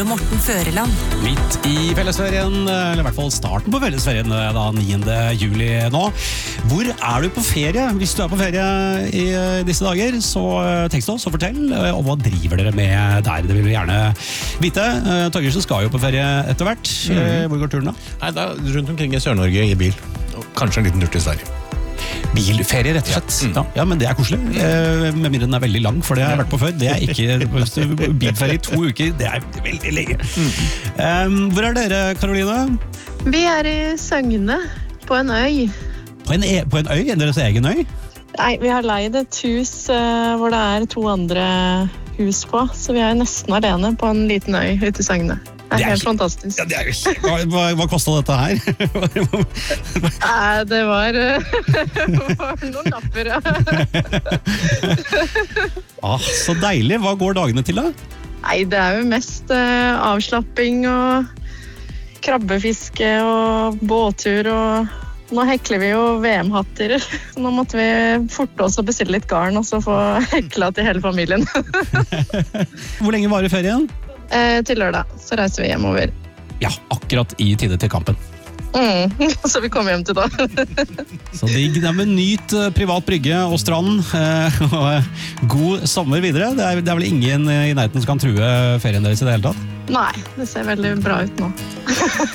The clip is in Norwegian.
Ole Morten Føreland. Midt i fellesferien, eller i hvert fall starten på fellesferien, da 9. juli nå. Hvor er du på ferie? Hvis du er på ferie i disse dager, så tekst oss og fortell, og hva driver dere med der? Det vil vi gjerne vite. Torgersen skal jo på ferie etter hvert. Hvor går turen da? Nei, da rundt omkring i Sør-Norge i bil. Og kanskje en liten tur til Sverige. Bilferie, rett og slett. Ja, men det er koselig. Med mindre den er veldig lang, for det har jeg vært på før. Det er ikke bilferie i 2 uker. Det er veldig lenge. Hvor er dere, Karoline? Vi er i Søgne, på en øy. På en øy? Deres egen øy? Nei, vi har leid et hus hvor det er 2 andre hus på, så vi er nesten alene på en liten øy ute i Søgne. Det er helt fantastisk. Ja, det er jo hva kostet dette her? Det var noen napper, ja. Så deilig. Hva går dagene til da? Nei, det er jo mest avslapping og krabbefiske og båttur og nå hekler vi jo VM-hatter. Nå måtte vi forte oss og bestille litt garn og så få hekla til hele familien. Hvor lenge varer ferien? Til lørdag, så reiser vi hjemover. Ja, akkurat i tide til kampen. Så vi kommer hjem til da. Så digg, men nyt privat brygge og strand, og god sommer videre. Det er vel ingen i nærheten som kan true ferien deres i det hele tatt? Nei, det ser veldig bra ut nå.